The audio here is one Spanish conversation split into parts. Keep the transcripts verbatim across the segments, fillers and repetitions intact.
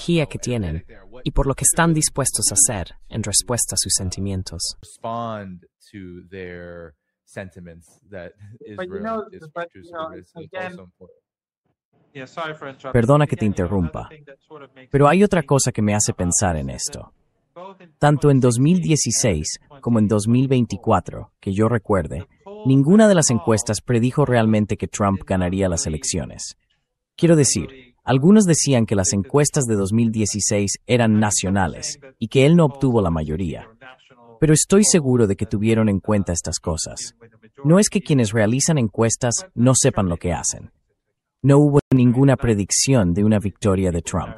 energía que tienen y por lo que están dispuestos a hacer en respuesta a sus sentimientos. Respond to their sentiments that Israel is producing is also important. Perdona que te interrumpa, pero hay otra cosa que me hace pensar en esto. Tanto en dos mil dieciséis como en dos mil veinticuatro, que yo recuerde, ninguna de las encuestas predijo realmente que Trump ganaría las elecciones. Quiero decir, algunos decían que las encuestas de dos mil dieciséis eran nacionales y que él no obtuvo la mayoría. Pero estoy seguro de que tuvieron en cuenta estas cosas. No es que quienes realizan encuestas no sepan lo que hacen. No hubo ninguna predicción de una victoria de Trump.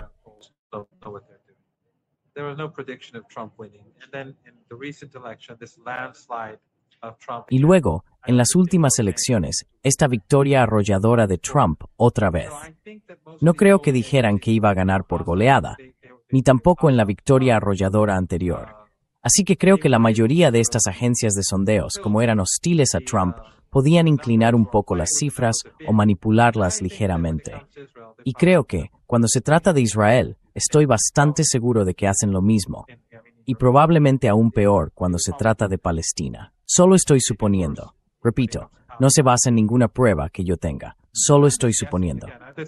Y luego, en las últimas elecciones, esta victoria arrolladora de Trump otra vez. No creo que dijeran que iba a ganar por goleada, ni tampoco en la victoria arrolladora anterior. Así que creo que la mayoría de estas agencias de sondeos, como eran hostiles a Trump, podían inclinar un poco las cifras o manipularlas ligeramente. Y creo que, cuando se trata de Israel, estoy bastante seguro de que hacen lo mismo, y probablemente aún peor cuando se trata de Palestina. Solo estoy suponiendo. Repito, no se basa en ninguna prueba que yo tenga. Solo estoy suponiendo.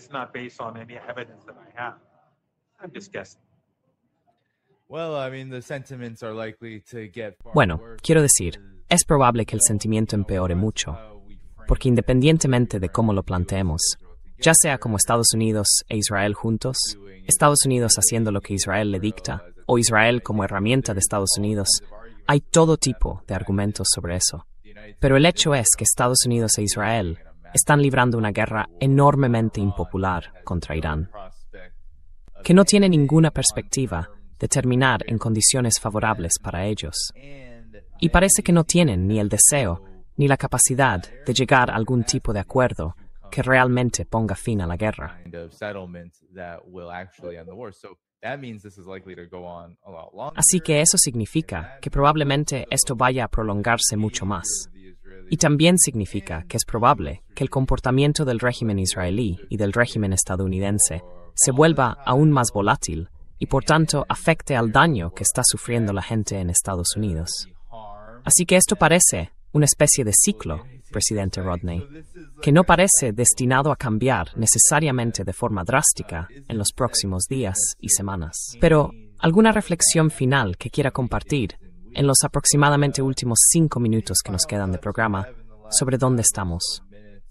Bueno, quiero decir, es probable que el sentimiento empeore mucho, porque independientemente de cómo lo planteemos, ya sea como Estados Unidos e Israel juntos, Estados Unidos haciendo lo que Israel le dicta, o Israel como herramienta de Estados Unidos, hay todo tipo de argumentos sobre eso. Pero el hecho es que Estados Unidos e Israel están librando una guerra enormemente impopular contra Irán, que no tiene ninguna perspectiva de terminar en condiciones favorables para ellos. Y parece que no tienen ni el deseo ni la capacidad de llegar a algún tipo de acuerdo que realmente ponga fin a la guerra. Así que eso significa que probablemente esto vaya a prolongarse mucho más. Y también significa que es probable que el comportamiento del régimen israelí y del régimen estadounidense se vuelva aún más volátil y por tanto afecte al daño que está sufriendo la gente en Estados Unidos. Así que esto parece una especie de ciclo, presidente Rodney, que no parece destinado a cambiar necesariamente de forma drástica en los próximos días y semanas. Pero, ¿alguna reflexión final que quiera compartir en los aproximadamente últimos cinco minutos que nos quedan de programa sobre dónde estamos?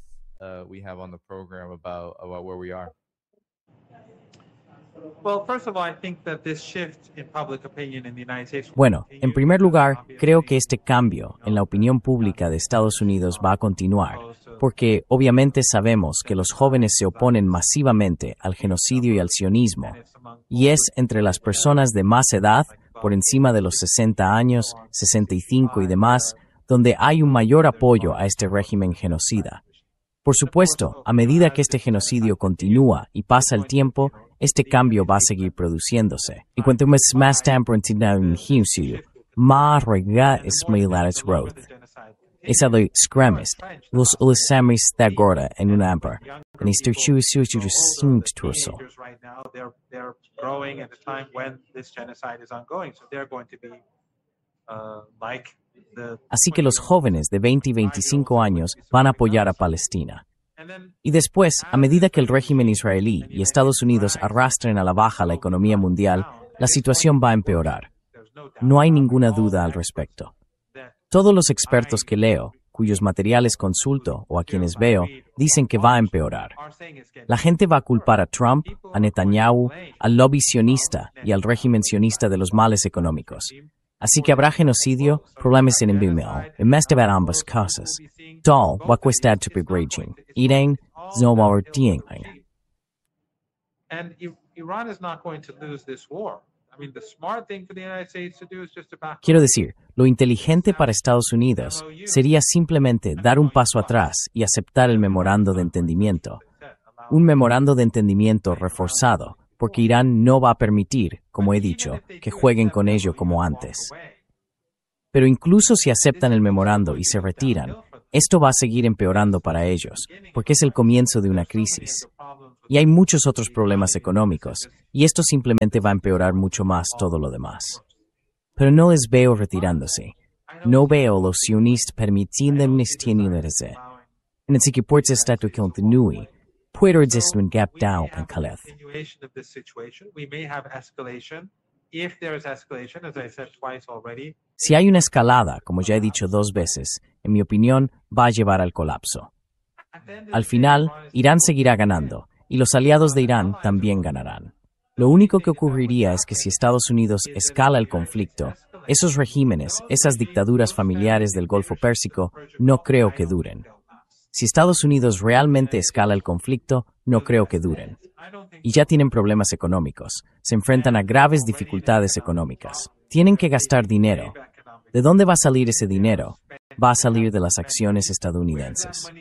Bueno, en primer lugar, creo que este cambio en la opinión pública de Estados Unidos va a continuar, porque obviamente sabemos que los jóvenes se oponen masivamente al genocidio y al sionismo, y es entre las personas de más edad, por encima de los sesenta años, sesenta y cinco y demás, donde hay un mayor apoyo a este régimen genocida. Por supuesto, a medida que este genocidio continúa y pasa el tiempo, este cambio va a seguir produciéndose. Y cuanto más tiempo continúa en genocidio, más rega es Milares Road. Esa de Scramist, los ulisamis de agora en un amper, en este chuicio sin torso. Así que los jóvenes de veinte y veinticinco años van a apoyar a Palestina. Y después, a medida que el régimen israelí y Estados Unidos arrastren a la baja la economía mundial, la situación va a empeorar. No hay ninguna duda al respecto. Todos los expertos que leo, cuyos materiales consulto o a quienes veo, dicen que va a empeorar. La gente va a culpar a Trump, a Netanyahu, al lobby sionista y al régimen sionista de los males económicos. Así que habrá genocidio, problemas en envío, en más de ambas cosas. Tal va a costar tu begrejing. Irán no va a tieng. Quiero decir, lo inteligente para Estados Unidos sería simplemente dar un paso atrás y aceptar el memorando de entendimiento. Un memorando de entendimiento reforzado, porque Irán no va a permitir, como he dicho, que jueguen con ello como antes. Pero incluso si aceptan el memorando y se retiran, esto va a seguir empeorando para ellos, porque es el comienzo de una crisis. Y hay muchos otros problemas económicos, y esto simplemente va a empeorar mucho más todo lo demás. Pero no les veo retirándose. No veo los sionistas permitiendo amnistianirse. En el que puede estar que continúe, puede existir un gap down en Calais. Si hay una escalada, como ya he dicho dos veces, en mi opinión, va a llevar al colapso. Al final, Irán seguirá ganando, y los aliados de Irán también ganarán. Lo único que ocurriría es que si Estados Unidos escala el conflicto, esos regímenes, esas dictaduras familiares del Golfo Pérsico, no creo que duren. Si Estados Unidos realmente escala el conflicto, no creo que duren. Y ya tienen problemas económicos, se enfrentan a graves dificultades económicas. Tienen que gastar dinero. ¿De dónde va a salir ese dinero? Va a salir de las acciones estadounidenses.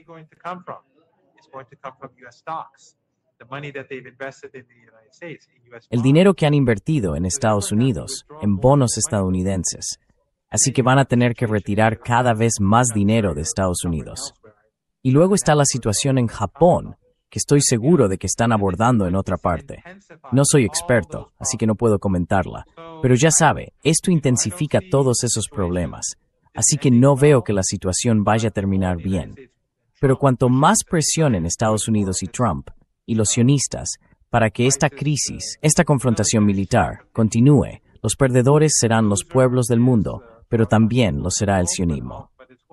El dinero que han invertido en Estados Unidos, en bonos estadounidenses. Así que van a tener que retirar cada vez más dinero de Estados Unidos. Y luego está la situación en Japón, que estoy seguro de que están abordando en otra parte. No soy experto, así que no puedo comentarla, pero ya sabe, esto intensifica todos esos problemas, así que no veo que la situación vaya a terminar bien. Pero cuanto más presionen Estados Unidos y Trump, y los sionistas, para que esta crisis, esta confrontación militar, continúe, los perdedores serán los pueblos del mundo, pero también lo será el sionismo.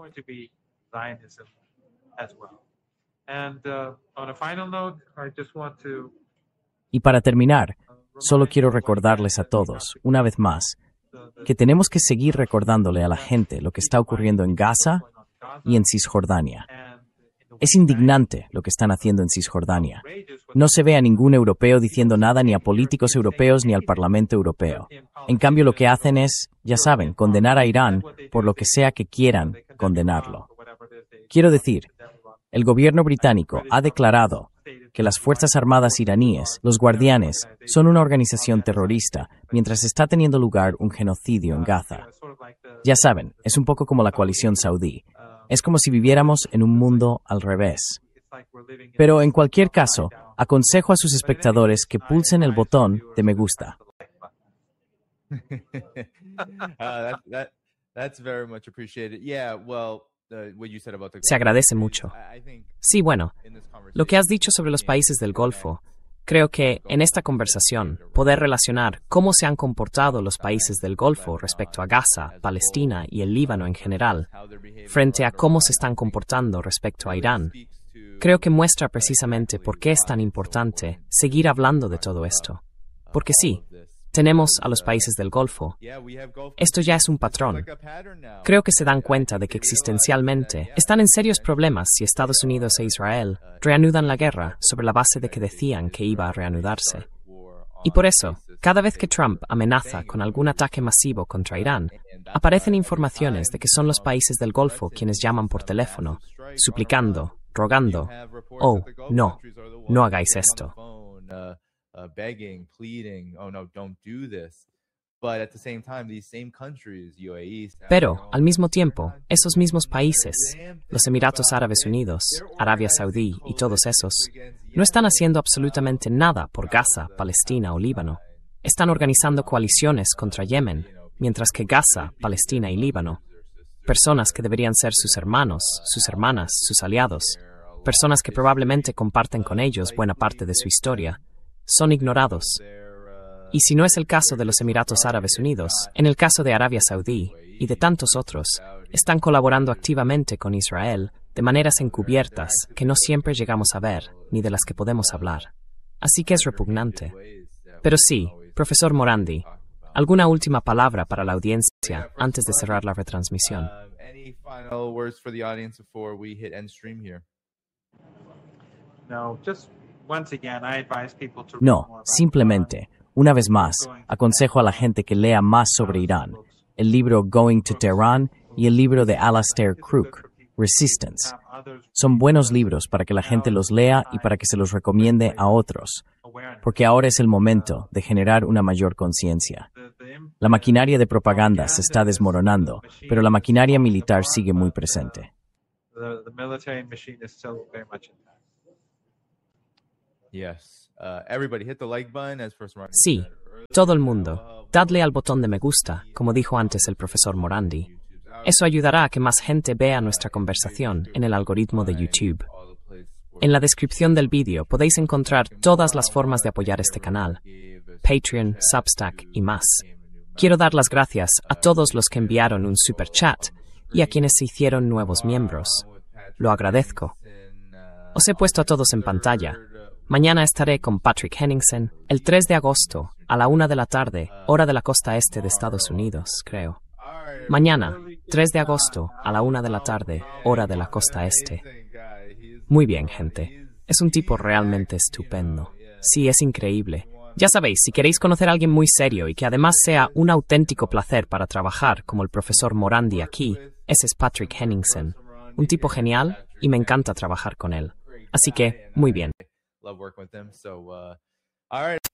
Y para terminar, solo quiero recordarles a todos, una vez más, que tenemos que seguir recordándole a la gente lo que está ocurriendo en Gaza y en Cisjordania. Es indignante lo que están haciendo en Cisjordania. No se ve a ningún europeo diciendo nada, ni a políticos europeos ni al Parlamento Europeo. En cambio, lo que hacen es, ya saben, condenar a Irán por lo que sea que quieran condenarlo. Quiero decir, el gobierno británico ha declarado que las Fuerzas Armadas iraníes, los Guardianes, son una organización terrorista, mientras está teniendo lugar un genocidio en Gaza. Ya saben, es un poco como la coalición saudí. Es como si viviéramos en un mundo al revés. Pero en cualquier caso, aconsejo a sus espectadores que pulsen el botón de me gusta. Se agradece mucho. Sí, bueno, lo que has dicho sobre los países del Golfo, creo que en esta conversación poder relacionar cómo se han comportado los países del Golfo respecto a Gaza, Palestina y el Líbano en general, frente a cómo se están comportando respecto a Irán, creo que muestra precisamente por qué es tan importante seguir hablando de todo esto. Porque sí, tenemos a los países del Golfo. Esto ya es un patrón. Creo que se dan cuenta de que existencialmente están en serios problemas si Estados Unidos e Israel reanudan la guerra sobre la base de que decían que iba a reanudarse. Y por eso, cada vez que Trump amenaza con algún ataque masivo contra Irán, aparecen informaciones de que son los países del Golfo quienes llaman por teléfono, suplicando, rogando, oh, no, no hagáis esto. Uh, begging, pleading, oh no, don't do this. But at the same time, these same countries, U A E, Pero, al mismo tiempo, esos mismos países, los Emiratos Árabes Unidos, Arabia Saudí y todos esos, no están haciendo absolutamente nada por Gaza, Palestina o Líbano. Están organizando coaliciones contra Yemen, mientras que Gaza, Palestina y Líbano, personas que deberían ser sus hermanos, sus hermanas, sus aliados, personas que probablemente comparten con ellos buena parte de su historia, son ignorados. Y si no es el caso de los Emiratos Árabes Unidos, en el caso de Arabia Saudí y de tantos otros, están colaborando activamente con Israel de maneras encubiertas que no siempre llegamos a ver ni de las que podemos hablar. Así que es repugnante. Pero sí, profesor Morandi, ¿alguna última palabra para la audiencia antes de cerrar la retransmisión? No, just No, simplemente, una vez más, aconsejo a la gente que lea más sobre Irán, el libro Going to Tehran y el libro de Alastair Crooke, Resistance. Son buenos libros para que la gente los lea y para que se los recomiende a otros, porque ahora es el momento de generar una mayor conciencia. La maquinaria de propaganda se está desmoronando, pero la maquinaria militar sigue muy presente. Yes. Uh, everybody hit the like button, as Professor Morandi Sí, said earlier. todo el mundo. Dadle al botón de me gusta, como dijo antes el profesor Morandi. Eso ayudará a que más gente vea nuestra conversación en el algoritmo de YouTube. En la descripción del vídeo podéis encontrar todas las formas de apoyar este canal, Patreon, Substack y más. Quiero dar las gracias a todos los que enviaron un super chat y a quienes se hicieron nuevos miembros. Lo agradezco. Os he puesto a todos en pantalla. Mañana estaré con Patrick Henningsen el tres de agosto a la una de la tarde, hora de la costa este de Estados Unidos, creo. Mañana, tres de agosto a la una de la tarde, hora de la costa este. Muy bien, gente. Es un tipo realmente estupendo. Sí, es increíble. Ya sabéis, si queréis conocer a alguien muy serio y que además sea un auténtico placer para trabajar como el profesor Morandi aquí, ese es Patrick Henningsen. Un tipo genial y me encanta trabajar con él. Así que, muy bien. Love working with them. So, uh, all right.